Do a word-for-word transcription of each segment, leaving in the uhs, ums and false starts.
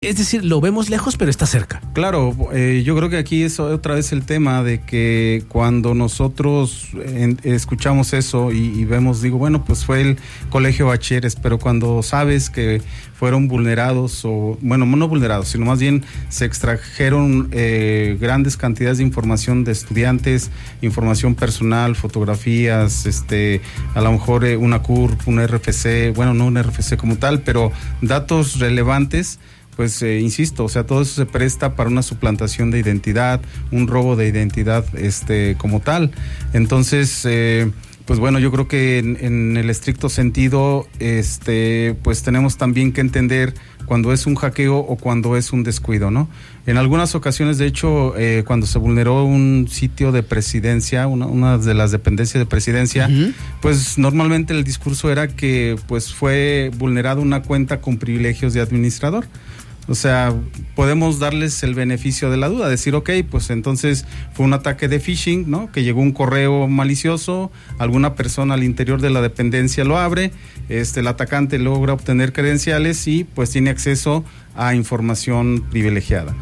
Es decir, lo vemos lejos, pero está cerca. Claro, eh, yo creo que aquí es otra vez el tema de que cuando nosotros en, escuchamos eso y, y vemos, digo, bueno, pues fue el colegio Bachilleres, pero cuando sabes que fueron vulnerados, o bueno, no vulnerados, sino más bien se extrajeron eh, grandes cantidades de información de estudiantes, información personal, fotografías, este, a lo mejor eh, una C U R P, un R F C, bueno, no un R F C como tal, pero datos relevantes. Pues eh, insisto, o sea, todo eso se presta para una suplantación de identidad, un robo de identidad este como tal. Entonces, eh, pues bueno, yo creo que en, en el estricto sentido, este, pues tenemos también que entender cuando es un hackeo o cuando es un descuido, ¿no? En algunas ocasiones, de hecho, eh, cuando se vulneró un sitio de presidencia, una, una de las dependencias de presidencia, uh-huh. pues normalmente el discurso era que pues fue vulnerada una cuenta con privilegios de administrador. O sea, podemos darles el beneficio de la duda, decir, ok, pues entonces fue un ataque de phishing, ¿no? Que llegó un correo malicioso, alguna persona al interior de la dependencia lo abre, este, el atacante logra obtener credenciales y pues tiene acceso a información privilegiada.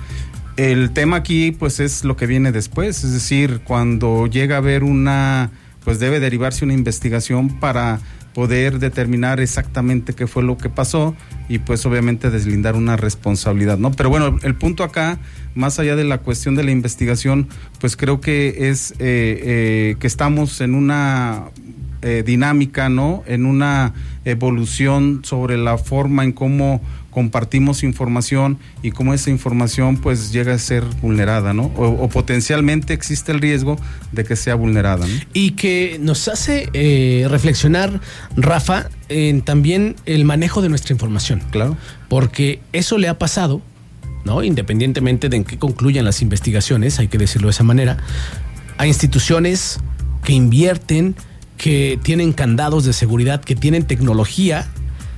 El tema aquí, pues, es lo que viene después, es decir, cuando llega a haber una, pues debe derivarse una investigación para poder determinar exactamente qué fue lo que pasó y pues obviamente deslindar una responsabilidad, ¿no? Pero bueno, el punto acá, más allá de la cuestión de la investigación, pues creo que es eh, eh, que estamos en una eh, dinámica, ¿no? En una evolución sobre la forma en cómo compartimos información y cómo esa información pues llega a ser vulnerada, ¿no? O, o potencialmente existe el riesgo de que sea vulnerada, ¿no? Y que nos hace eh, reflexionar, Rafa, en también el manejo de nuestra información. Claro. Porque eso le ha pasado, ¿no? Independientemente de en qué concluyan las investigaciones, hay que decirlo de esa manera, a instituciones que invierten, que tienen candados de seguridad, que tienen tecnología.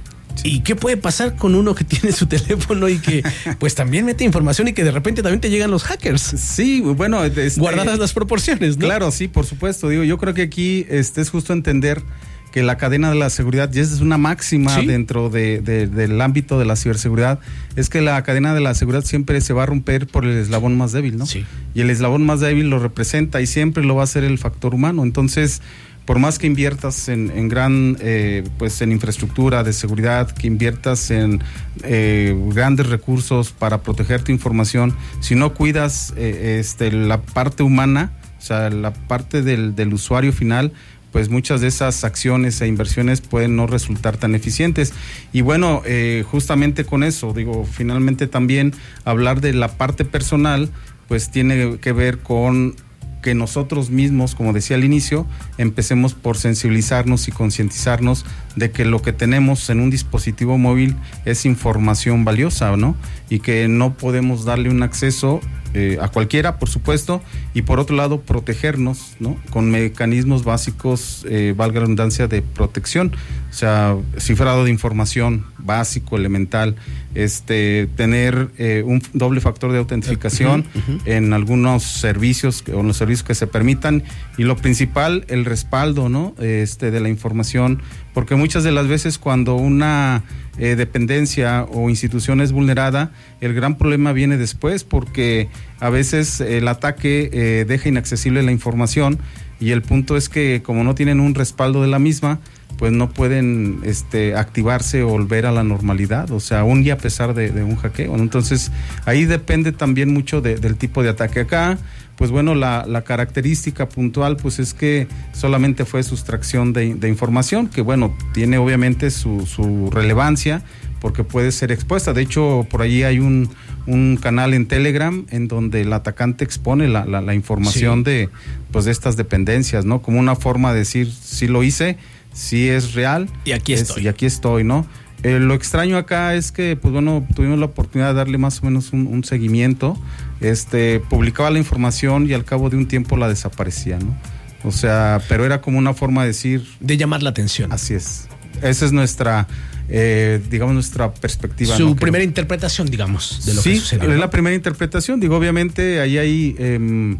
¿Y qué puede pasar con uno que tiene su teléfono y que pues también mete información y que de repente también te llegan los hackers? Sí, bueno, este, guardadas las proporciones, ¿no? Claro, sí, por supuesto. Digo, yo creo que aquí este, es justo entender que la cadena de la seguridad, y esa es una máxima ¿Sí? dentro de, de, del ámbito de la ciberseguridad, es que la cadena de la seguridad siempre se va a romper por el eslabón más débil, ¿no? Sí. Y el eslabón más débil lo representa y siempre lo va a ser el factor humano. Entonces, por más que inviertas en, en gran, eh, pues en infraestructura de seguridad, que inviertas en eh, grandes recursos para proteger tu información, si no cuidas eh, este, la parte humana, o sea, la parte del, del usuario final, pues muchas de esas acciones e inversiones pueden no resultar tan eficientes. Y bueno, eh, justamente con eso, digo, finalmente también hablar de la parte personal, pues tiene que ver con que nosotros mismos, como decía al inicio, empecemos por sensibilizarnos y concientizarnos de que lo que tenemos en un dispositivo móvil es información valiosa, ¿no? Y que no podemos darle un acceso eh, a cualquiera, por supuesto, y por otro lado protegernos, ¿no? Con mecanismos básicos, eh, valga la redundancia, de protección, o sea, cifrado de información básico, elemental, este, tener eh, un doble factor de autentificación uh-huh, uh-huh. en algunos servicios o en los servicios que se permitan, y lo principal, el respaldo, ¿no? Este, de la información, porque muchas de las veces cuando una eh, dependencia o institución es vulnerada, el gran problema viene después, porque a veces el ataque eh, deja inaccesible la información, y el punto es que como no tienen un respaldo de la misma, pues no pueden este, activarse o volver a la normalidad, o sea, aún y a pesar de, de un hackeo. Entonces, ahí depende también mucho de, del tipo de ataque. Acá, pues bueno, la, la característica puntual, pues es que solamente fue sustracción de, de información, que bueno, tiene obviamente su, su relevancia, porque puede ser expuesta. De hecho, por ahí hay un, un canal en Telegram en donde el atacante expone la, la, la información sí. de, pues, de estas dependencias, ¿no? Como una forma de decir, sí lo hice, sí es real. Y aquí es, estoy. Y aquí estoy, ¿no? Eh, lo extraño acá es que, pues bueno, tuvimos la oportunidad de darle más o menos un, un seguimiento. Este, publicaba la información y al cabo de un tiempo la desaparecía, ¿no? O sea, pero era como una forma de decir... De llamar la atención. Así es. Esa es nuestra... Eh, digamos nuestra perspectiva. Su ¿no? primera que, interpretación, digamos, de lo sí, que sucedió. Sí, es la primera interpretación. Digo, obviamente ahí hay eh,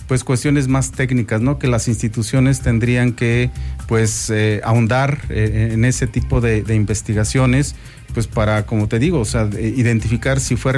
pues cuestiones más técnicas, ¿no? Que las instituciones tendrían que pues eh, ahondar eh, en ese tipo de, de investigaciones, pues para, como te digo, o sea, identificar si fue